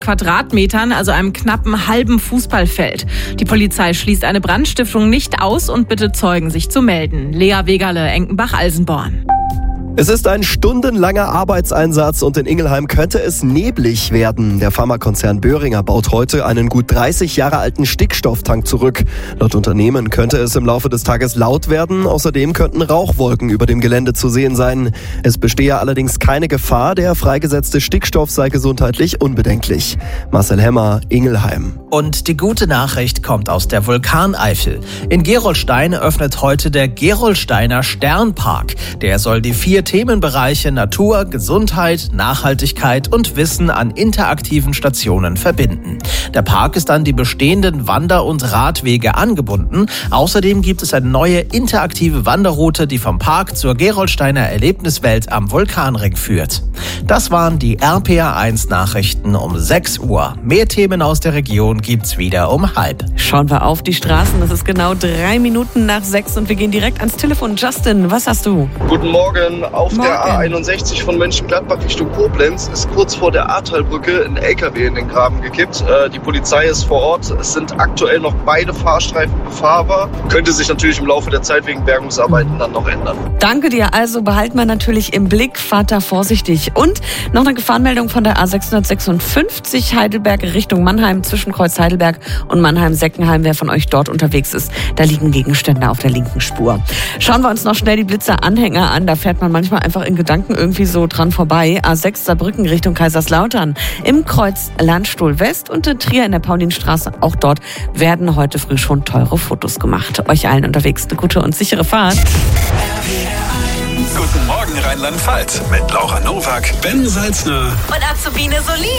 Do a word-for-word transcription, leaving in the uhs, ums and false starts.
Quadratmetern, also einem knappen halben Fußballfeld. Die Polizei schließt eine Brandstiftung nicht aus und bittet Zeugen, sich zu melden. Lea Wegerle, Enkenbach-Alsenborn. Es ist ein stundenlanger Arbeitseinsatz und in Ingelheim könnte es neblig werden. Der Pharmakonzern Boehringer baut heute einen gut dreißig Jahre alten Stickstofftank zurück. Laut Unternehmen könnte es im Laufe des Tages laut werden. Außerdem könnten Rauchwolken über dem Gelände zu sehen sein. Es bestehe allerdings keine Gefahr. Der freigesetzte Stickstoff sei gesundheitlich unbedenklich. Marcel Hemmer, Ingelheim. Und die gute Nachricht kommt aus der Vulkaneifel. In Gerolstein öffnet heute der Gerolsteiner Sternpark. Der soll die vier Themenbereiche Natur, Gesundheit, Nachhaltigkeit und Wissen an interaktiven Stationen verbinden. Der Park ist an die bestehenden Wander- und Radwege angebunden. Außerdem gibt es eine neue interaktive Wanderroute, die vom Park zur Gerolsteiner Erlebniswelt am Vulkanring führt. Das waren die R P R eins Nachrichten um sechs Uhr. Mehr Themen aus der Region gibt's wieder um halb. Schauen wir auf die Straßen. Es ist genau drei Minuten nach sechs und wir gehen direkt ans Telefon. Justin, was hast du? Guten Morgen. Auf Morgen. der A einundsechzig von Mönchengladbach Richtung Koblenz ist kurz vor der Ahrtalbrücke ein L K W in den Graben gekippt. Die Polizei ist vor Ort. Es sind aktuell noch beide Fahrstreifen befahrbar. Könnte sich natürlich im Laufe der Zeit wegen Bergungsarbeiten dann noch ändern. Danke dir. Also behalten wir natürlich im Blick. Fahrt da vorsichtig. Und noch eine Gefahrenmeldung von der A sechshundertsechsundfünfzig Heidelberg Richtung Mannheim zwischen Kreuz Heidelberg und Mannheim-Seckenheim. Wer von euch dort unterwegs ist, da liegen Gegenstände auf der linken Spur. Schauen wir uns noch schnell die Blitzer-Anhänger an. Da fährt man manchmal einfach in Gedanken irgendwie so dran vorbei. A sechs Saarbrücken Richtung Kaiserslautern im Kreuz Landstuhl West und in Trier in der Paulinstraße. Auch dort werden heute früh schon teure Fotos gemacht. Euch allen unterwegs eine gute und sichere Fahrt. Guten Morgen Rheinland-Pfalz mit Laura Nowak, Ben Salzner und Azubine Solin.